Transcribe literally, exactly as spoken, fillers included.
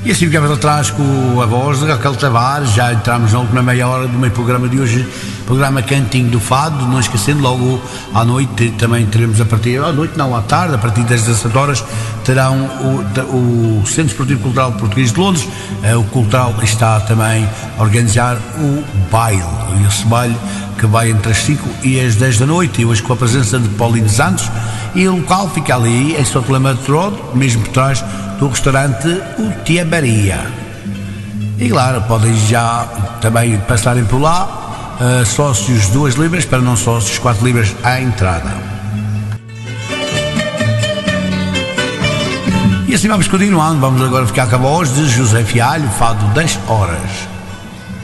E assim ficamos atrás com a voz de Raquel Tavares. Já entramos na última meia hora do meu programa de hoje, programa Cantinho do Fado. Não esquecendo, logo à noite também teremos a partir, à noite não, à tarde, a partir das dezassete horas, terão o, o Centro Esportivo Cultural Português de Londres. O Cultural está também a organizar o baile, esse baile que vai entre as cinco e as dez da noite, e hoje com a presença de Paulinho Santos. E o local fica ali em São Clemente Road, mesmo por trás do restaurante O Tia Maria. E claro, podem já também passarem por lá, uh, sócios duas libras, para não sócios quatro libras à entrada. E assim vamos continuando. Vamos agora ficar com a voz de José Fialho, Fado das Horas.